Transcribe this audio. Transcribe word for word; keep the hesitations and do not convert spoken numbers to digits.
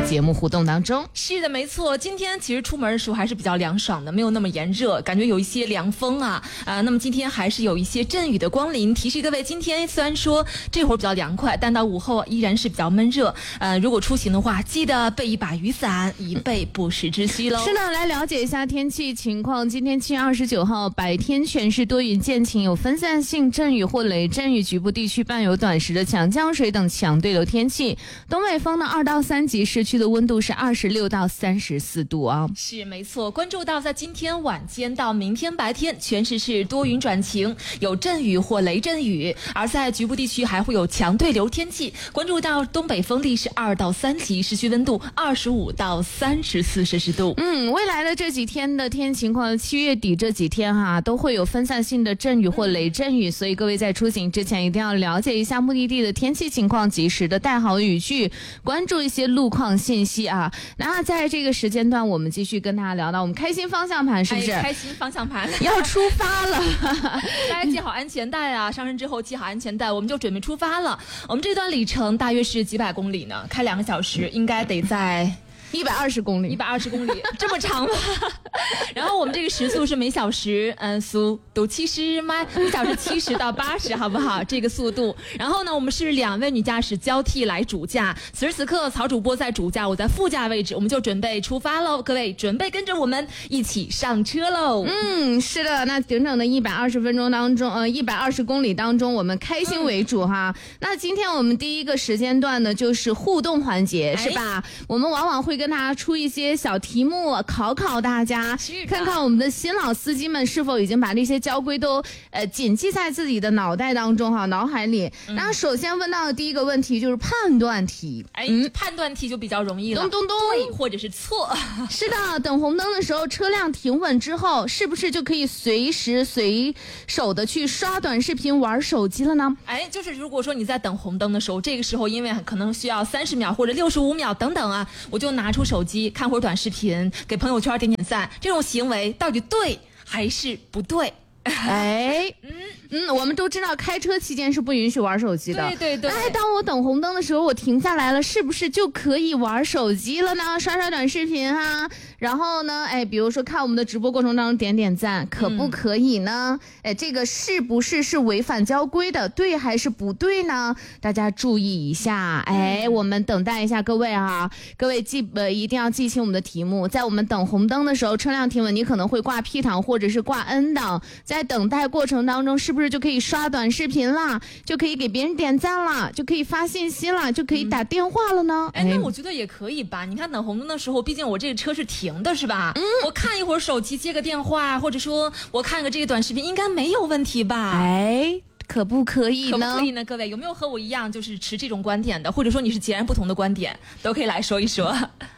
节目互动当中。 是的，没错。今天其实出门的时候还是比较凉爽的，没有那么炎热，感觉有一些凉风啊啊、呃。那么今天还是有一些阵雨的光临，提示各位，今天虽然说这会儿比较凉快，但到午后依然是比较闷热。呃，如果出行的话，记得备一把雨伞，以备不时之需喽。 是的，来了解一下天气情况。今天七月二十九号白天全是多云见晴，有分散性阵雨或雷阵雨，局部地区伴有短时的强降水等强对流天气。东北风呢二到三级，市区的温度是二十六到三十四度啊。 是没错，关注到在今天晚间到明天白天，全市是多云转晴，有阵雨或雷阵雨，而在局部地区还会有强对流天气。关注到东北风力是二到三级，市区温度二十五到三十四摄氏度。 嗯，未来的这几天的天气情况，七月底这几天哈、啊、都会有分散性的阵雨或雷阵雨，所以各位在出行之前一定要了解一下目的地的天气情况，及时的带好雨具，关注一些路况信息啊。那在这个时间段，我们继续跟大家聊到我们开心方向盘，是不是？ 哎、开心方向盘要出发了， 大家系好安全带啊！上车之后系好安全带，我们就准备出发了。我们这段里程大约是几百公里呢？开两个小时，应该得在。 一百二十公里， 一百二十公里，这么长吗？然后我们这个时速是每小时，嗯，速度七十迈，每小时七十到八十，好不好？这个速度。然后呢，我们是两位女驾驶交替来主驾。此时此刻，曹主播在主驾，我在副驾位置，我们就准备出发喽。各位，准备跟着我们一起上车喽。 嗯，是的，那整整的一百二十分钟当中，呃，一百二十公里当中，我们开心为主哈。嗯、那今天我们第一个时间段呢，就是互动环节，哎、是吧？我们往往会跟大家出一些小题目，考考大家，看看我们的新老司机们是否已经把这些交规都呃谨记在自己的脑袋当中哈，脑海里。嗯、那首先问到的第一个问题就是判断题， 哎，嗯、判断题就比较容易了， 咚咚咚， 对或者是错。 是的，等红灯的时候，车辆停稳之后，是不是就可以随时随手的去刷短视频、玩手机了呢？ 哎，就是如果说你在等红灯的时候，这个时候因为可能需要三十秒或者六十五秒等等啊，我就拿出手机看会儿短视频，给朋友圈点点赞，这种行为到底对还是不对？ 哎，嗯嗯，我们都知道开车期间是不允许玩手机的。 对对对。 哎，当我等红灯的时候，我停下来了，是不是就可以玩手机了呢？刷刷短视频哈、啊，然后呢，哎，比如说看我们的直播过程当中点点赞，可不可以呢？嗯、哎，这个是不是是违反交规的？对还是不对呢？大家注意一下。哎，嗯、我们等待一下各位啊，各位记呃一定要记清我们的题目。在我们等红灯的时候，车辆停稳，你可能会挂 P 档或者是挂 N 档，在在等待过程当中，是不是就可以刷短视频啦？就可以给别人点赞啦？就可以发信息啦？就可以打电话了呢？ 哎、嗯，那我觉得也可以吧。你看等红灯的时候，毕竟我这个车是停的，是吧？嗯，我看一会儿手机，接个电话，或者说我看个这个短视频，应该没有问题吧？ 哎。可不可以呢？ 可不可以呢？各位有没有和我一样就是持这种观点的，或者说你是截然不同的观点，都可以来说一说。